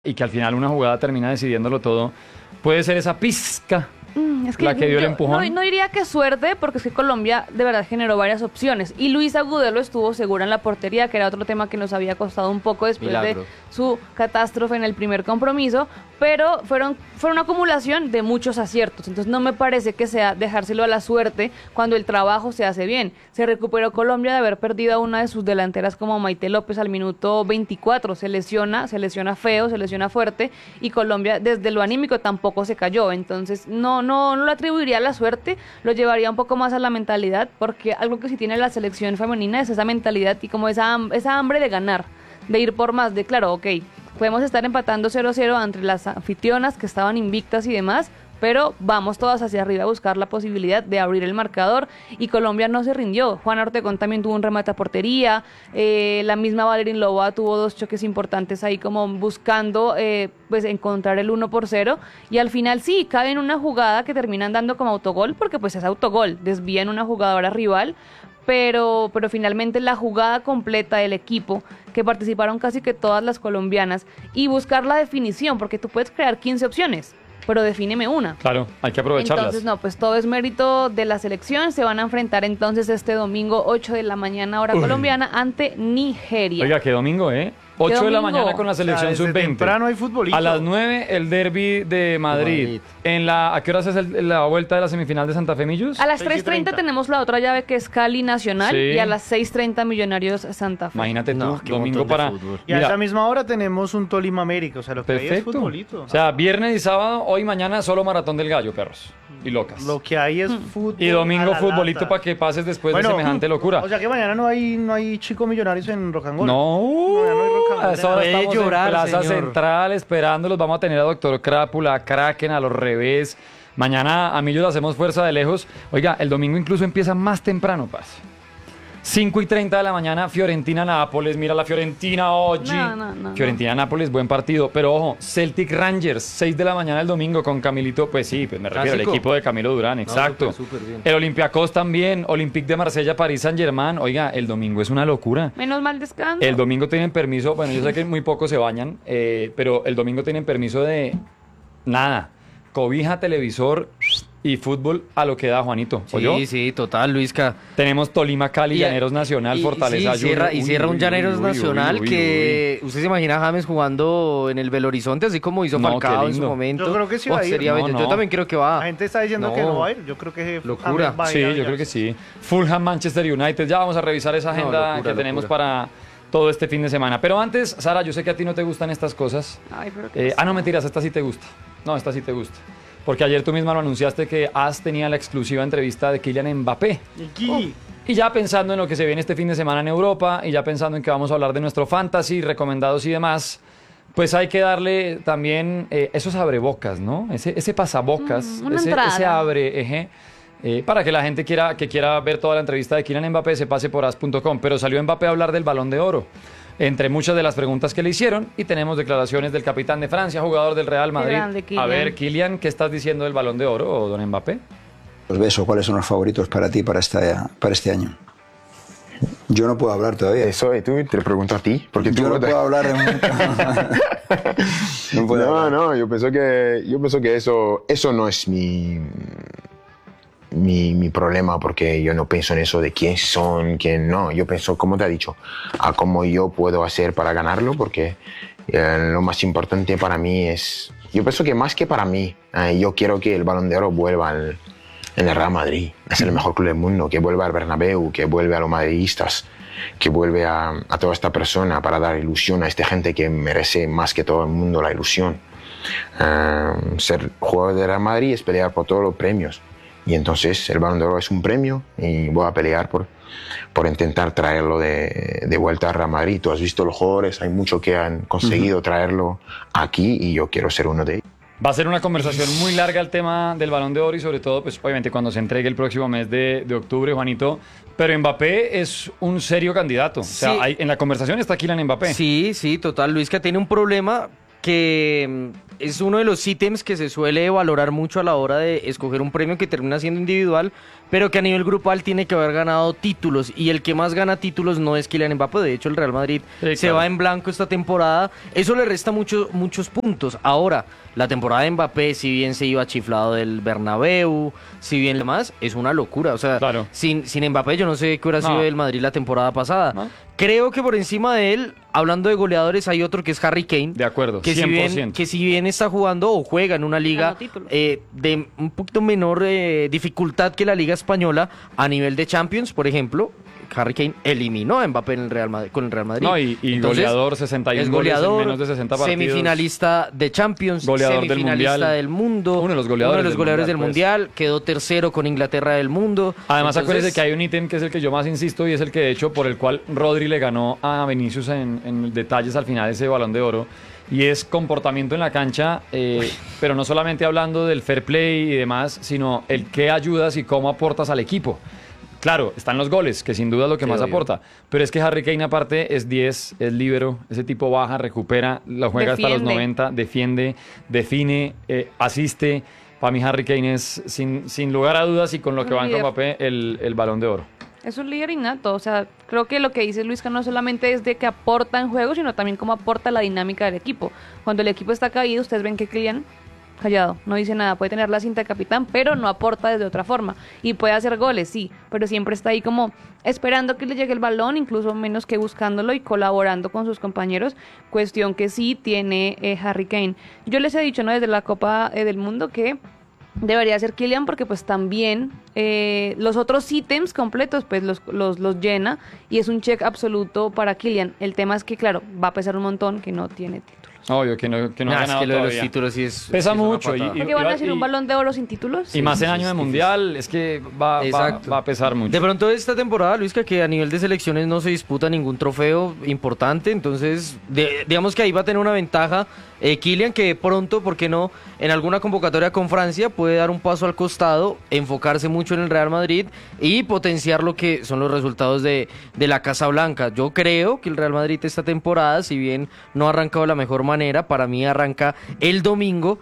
y que al final una jugada termina decidiéndolo todo, puede ser esa pizca Es que la que dio el empujón. no diría que suerte, porque es que Colombia de verdad generó varias opciones. Y Luis Agudelo estuvo segura en la portería, que era otro tema que nos había costado un poco después de su catástrofe en el primer compromiso. Pero fueron una acumulación de muchos aciertos. Entonces no me parece que sea dejárselo a la suerte cuando el trabajo se hace bien. Se recuperó Colombia de haber perdido a una de sus delanteras como Maite López al minuto 24. Se lesiona feo, se lesiona fuerte. Y Colombia desde lo anímico tampoco se cayó. Entonces no lo atribuiría a la suerte, lo llevaría un poco más a la mentalidad, porque algo que sí tiene la selección femenina es esa mentalidad y como esa hambre de ganar, de ir por más, de claro, ok, podemos estar empatando 0-0 entre las anfitrionas que estaban invictas y demás, pero vamos todas hacia arriba a buscar la posibilidad de abrir el marcador, y Colombia no se rindió. Juana Ortegón también tuvo un remate a portería, la misma Valerín Loboa tuvo 2 choques importantes ahí como buscando pues encontrar el 1-0, y al final sí, cae en una jugada que terminan dando como autogol, porque pues es autogol, desvían una jugadora rival, pero finalmente la jugada completa del equipo, que participaron casi que todas las colombianas, y buscar la definición, porque tú puedes crear 15 opciones, pero defíneme una. Claro, hay que aprovecharlas. Entonces, no, pues todo es mérito de la selección. Se van a enfrentar entonces este domingo, 8 de la mañana, hora colombiana, ante Nigeria. Oiga, qué domingo, ¿eh? 8 de la mañana con la selección sub-20. Temprano hay futbolito. A las 9 el derbi de Madrid. ¿A qué horas es la vuelta de la semifinal de Santa Fe Millos? A las 3:30 tenemos la otra llave que es Cali Nacional, sí. Y a las 6:30 Millonarios Santa Fe. Imagínate tú, domingo para... Y a esa misma hora tenemos un Tolima América, o sea, lo que hay es futbolito. O sea, viernes y sábado, hoy y mañana solo Maratón del Gallo, perros y locas. Lo que hay es fútbol. Y domingo futbolito para que pases después de semejante locura. O sea que mañana no hay Chico Millonarios en Rock and Roll. No, no hay Rock and Roll. A esa hora estamos en Plaza Central esperándolos. Vamos a tener a Doctor Crápula, a Kraken, a los revés. Mañana a Millos hacemos fuerza de lejos. Oiga, el domingo incluso empieza más temprano, paz. 5:30 de la mañana, Fiorentina-Nápoles. Mira la Fiorentina hoy. Fiorentina-Nápoles, buen partido. Pero ojo, Celtic Rangers, 6 de la mañana el domingo con Camilito. Pues sí, pues me refiero al equipo de Camilo Durán, exacto. Súper bien. El Olympiacos también, Olympique de Marsella, París Saint-Germain. Oiga, el domingo es una locura. Menos mal descanso. El domingo tienen permiso, bueno, yo sé que muy pocos se bañan, pero el domingo tienen permiso de nada. Cobija, televisor y fútbol a lo que da, Juanito. ¿Oyó? Sí, total, Luisca. Tenemos Tolima, Cali, Llaneros Nacional, Fortaleza. Cierra un Llaneros Nacional que usted se imagina a James jugando en el Belo Horizonte, así como hizo Falcao en su momento. Yo creo que sí va a ir. Sería bello. Yo también creo que va. La gente está diciendo que no va a ir. Yo creo que locura. Va a ir. Sí, yo creo que sí. Fulham, Manchester United. Ya vamos a revisar esa agenda que tenemos para todo este fin de semana. Pero antes, Sara, yo sé que a ti no te gustan estas cosas. Ay, pero no, mentiras, esta sí te gusta. No, esta sí te gusta. Porque ayer tú misma lo anunciaste que AS tenía la exclusiva entrevista de Kylian Mbappé. Y ya pensando en lo que se viene este fin de semana en Europa, y ya pensando en que vamos a hablar de nuestro fantasy, recomendados y demás, pues hay que darle también esos abrebocas, ¿no? Ese pasabocas, ese abre, para que la gente que quiera ver toda la entrevista de Kylian Mbappé se pase por as.com. Pero salió Mbappé a hablar del Balón de Oro, entre muchas de las preguntas que le hicieron, y tenemos declaraciones del capitán de Francia, jugador del Real Madrid. A ver, Kylian, ¿qué estás diciendo del Balón de Oro, don Mbappé? Los besos, ¿cuáles son los favoritos para ti para este año? Yo no puedo hablar todavía. Eso, tú te lo pregunto a ti. Porque yo no puedo hablar No, yo pienso que eso no es mi problema, porque yo no pienso en eso de quién son, quién no. Yo pienso, como te he dicho, a cómo yo puedo hacer para ganarlo, porque lo más importante para mí es... Yo pienso que más que para mí, yo quiero que el Balón de Oro vuelva en el Real Madrid. Es el mejor club del mundo, que vuelva al Bernabéu, que vuelva a los madridistas, que vuelve a toda esta persona para dar ilusión a esta gente que merece más que todo el mundo la ilusión. Ser jugador de Real Madrid es pelear por todos los premios. Y entonces el Balón de Oro es un premio y voy a pelear por intentar traerlo de vuelta a Real Madrid. Tú has visto los jugadores, hay muchos que han conseguido traerlo aquí y yo quiero ser uno de ellos. Va a ser una conversación muy larga el tema del Balón de Oro, y sobre todo, pues obviamente cuando se entregue el próximo mes de octubre, Juanito. Pero Mbappé es un serio candidato. Sí. O sea, en la conversación está Kylian Mbappé. Sí, total. Luis, que tiene un problema que es uno de los ítems que se suele valorar mucho a la hora de escoger un premio que termina siendo individual, pero que a nivel grupal tiene que haber ganado títulos, y el que más gana títulos no es Kylian Mbappé. De hecho, el Real Madrid se va en blanco esta temporada, eso le resta muchos puntos. Ahora, la temporada de Mbappé, si bien se iba chiflado del Bernabéu, si bien demás, es una locura, o sea, sin Mbappé yo no sé qué hubiera sido del Madrid la temporada pasada. Creo que por encima de él, hablando de goleadores, hay otro que es Harry Kane. De acuerdo, que 100%. Si bien está jugando o juega en una liga de un poquito menor dificultad que la Liga Española, a nivel de Champions, por ejemplo, Harry Kane eliminó a Mbappé con el Real Madrid. No, y entonces, goleador, 61 es goleador, goles en menos de 60 partidos. Semifinalista de Champions, goleador semifinalista del mundo. Uno de los goleadores del mundial. Quedó tercero con Inglaterra del mundo. Además, acuérdense que hay un ítem que es el que yo más insisto, y es el que, de hecho, por el cual Rodri le ganó a Vinicius en detalles al final ese Balón de Oro. Y es comportamiento en la cancha, pero no solamente hablando del fair play y demás, sino el qué ayudas y cómo aportas al equipo. Claro, están los goles, que sin duda es lo que más aporta. Pero es que Harry Kane, aparte, es 10, es líbero. Ese tipo baja, recupera, lo juega hasta los 90, defiende, define, asiste. Para mí Harry Kane es, sin lugar a dudas, y con lo que va con Mbappé, el Balón de Oro. Es un líder innato, o sea, creo que lo que dice Luisca no solamente es de que aporta en juego, sino también cómo aporta la dinámica del equipo. Cuando el equipo está caído, ustedes ven que Kylian callado, no dice nada, puede tener la cinta de capitán, pero no aporta desde otra forma, y puede hacer goles, sí, pero siempre está ahí como esperando que le llegue el balón, incluso menos que buscándolo y colaborando con sus compañeros, cuestión que sí tiene Harry Kane. Yo les he dicho, ¿no?, desde la Copa del Mundo, que debería ser Kylian, porque pues también los otros ítems completos pues los llena, y es un check absoluto para Kylian. El tema es que, claro, va a pesar un montón que no tiene títulos. Obvio, que no ha ganado es que lo de los todavía. títulos pesa mucho. ¿Por qué van a decir un Balón de Oro sin títulos? Y más en año de mundial, es que va a pesar mucho. De pronto esta temporada, Luisca, que a nivel de selecciones no se disputa ningún trofeo importante, entonces digamos que ahí va a tener una ventaja Kylian, que pronto, ¿por qué no?, en alguna convocatoria con Francia puede dar un paso al costado, enfocarse mucho en el Real Madrid y potenciar lo que son los resultados de la Casa Blanca. Yo creo que el Real Madrid esta temporada, si bien no ha arrancado de la mejor manera, para mí arranca el domingo,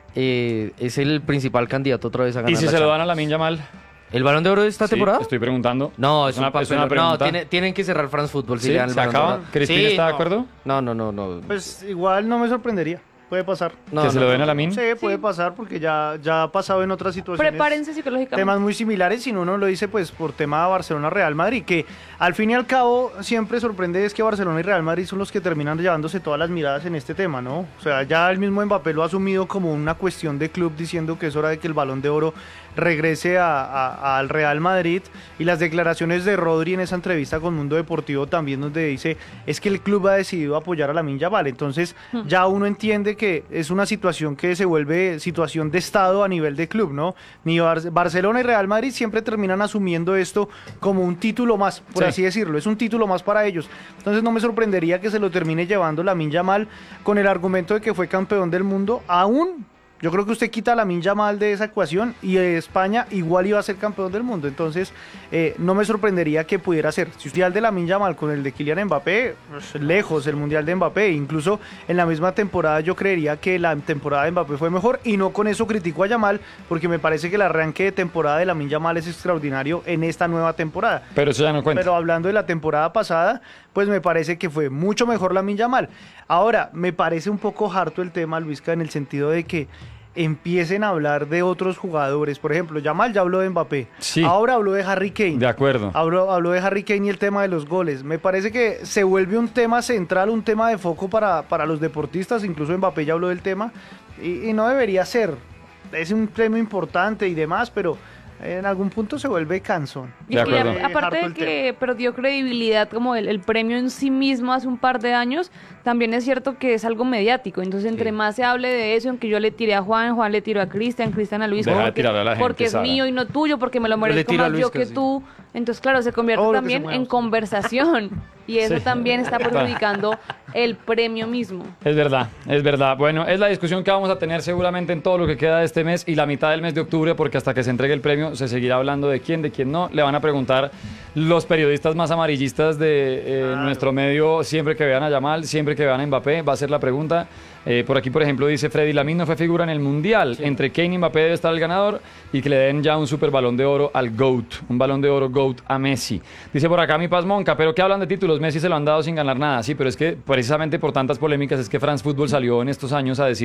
es el principal candidato otra vez a ganar. ¿Y si se lo dan a Lamine Yamal? ¿El Balón de Oro de esta temporada? Estoy preguntando. No, es una pregunta. No, tienen que cerrar France Football si ¿Sí? le dan el ¿Se Balón de acaba? Oro. ¿Cristina está de acuerdo? No. Pues igual no me sorprendería. Puede pasar. ¿Que se lo den a Lamine? Sí, puede pasar, porque ya ha pasado en otras situaciones. Prepárense psicológicamente. Temas muy similares, si uno lo dice pues por tema de Barcelona-Real Madrid, que al fin y al cabo siempre sorprende es que Barcelona y Real Madrid son los que terminan llevándose todas las miradas en este tema, ¿no? O sea, ya el mismo Mbappé lo ha asumido como una cuestión de club, diciendo que es hora de que el Balón de Oro regrese al Real Madrid, y las declaraciones de Rodri en esa entrevista con Mundo Deportivo también, donde dice es que el club ha decidido apoyar a Lamine Yamal. Entonces ya uno entiende que es una situación que se vuelve situación de estado a nivel de club, ¿no? Ni Barcelona y Real Madrid siempre terminan asumiendo esto como un título más, por así decirlo, es un título más para ellos. Entonces no me sorprendería que se lo termine llevando Lamine Yamal, con el argumento de que fue campeón del mundo. Aún yo creo que usted quita a Lamine Yamal de esa ecuación y España igual iba a ser campeón del mundo. Entonces no me sorprendería que pudiera ser. Si usted al de Lamine Yamal con el de Kylian Mbappé, pues, lejos el mundial de Mbappé. Incluso en la misma temporada yo creería que la temporada de Mbappé fue mejor, y no con eso critico a Yamal, porque me parece que el arranque de temporada de Lamine Yamal es extraordinario en esta nueva temporada. Pero eso ya no cuenta. Pero hablando de la temporada pasada, pues me parece que fue mucho mejor Lamine Yamal. Ahora, me parece un poco harto el tema, Luisca, en el sentido de que empiecen a hablar de otros jugadores. Por ejemplo, Yamal ya habló de Mbappé. Sí. Ahora habló de Harry Kane. De acuerdo. Habló de Harry Kane y el tema de los goles. Me parece que se vuelve un tema central, un tema de foco para los deportistas. Incluso Mbappé ya habló del tema. Y no debería ser. Es un premio importante y demás, pero en algún punto se vuelve cansón. Y que aparte de que perdió credibilidad como el premio en sí mismo hace un par de años, también es cierto que es algo mediático. Entonces, entre más se hable de eso, aunque yo le tiré a Juan le tiró a Cristian a Luis, porque es mío y no tuyo, porque me lo merezco más yo que tú. Entonces, claro, se convierte también en conversación. Y eso también está perjudicando el premio mismo. Es verdad. Bueno, es la discusión que vamos a tener seguramente en todo lo que queda de este mes y la mitad del mes de octubre, porque hasta que se entregue el premio se seguirá hablando de quién no. Le van a preguntar los periodistas más amarillistas de nuestro medio, siempre que vean a Yamal, siempre que vean a Mbappé, va a ser la pregunta. Por aquí, por ejemplo, dice Freddy Lamine no fue figura en el Mundial. Entre Kane y Mbappé debe estar el ganador y que le den ya un super balón de oro al GOAT, un balón de oro GOAT a Messi. Dice por acá mi Paz Monca, pero ¿qué hablan de títulos? Messi se lo han dado sin ganar nada. Sí, pero es que precisamente por tantas polémicas es que France Football salió en estos años a decir